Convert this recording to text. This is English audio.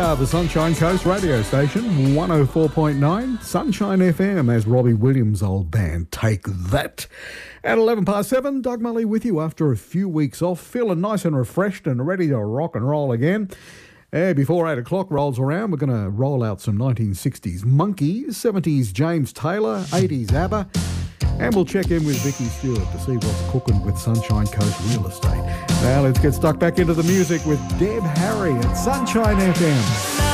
are the Sunshine Coast radio station, 104.9 Sunshine FM, as Robbie Williams' old band Take That. At 7:11, Doug Mully with you after a few weeks off, feeling nice and refreshed and ready to rock and roll again. Before 8 o'clock rolls around, we're going to roll out some 1960s Monkees, 70s James Taylor, 80s ABBA, and we'll check in with Vicky Stewart to see what's cooking with Sunshine Coast real estate. Now let's get stuck back into the music with Deb Harry at Sunshine FM.